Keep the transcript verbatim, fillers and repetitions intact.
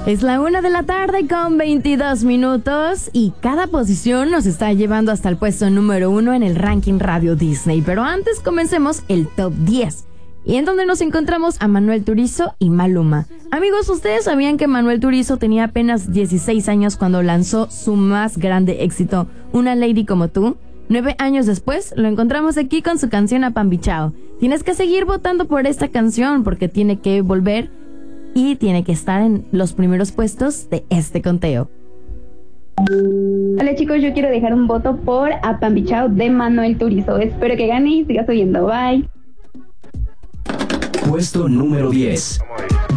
Es la una de la tarde con veintidós minutos y cada posición nos está llevando hasta el puesto número uno en el ranking Radio Disney. Pero antes comencemos el top diez, y en donde nos encontramos a Manuel Turizo y Maluma. Amigos, ¿ustedes sabían que Manuel Turizo tenía apenas dieciséis años cuando lanzó su más grande éxito, Una Lady Como Tú? Nueve años después, lo encontramos aquí con su canción Apambichao. Tienes que seguir votando por esta canción porque tiene que volver y tiene que estar en los primeros puestos de este conteo. Hola chicos, yo quiero dejar un voto por Apambichao de Manuel Turizo. Espero que gane y sigas oyendo. Bye. Puesto número diez.